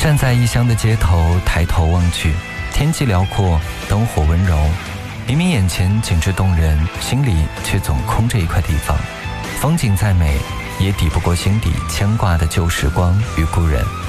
站在异乡的街头，抬头望去，天际辽阔，灯火温柔，明明眼前景致动人，心里却总空着一块地方。风景再美，也抵不过心底牵挂的旧时光与故人。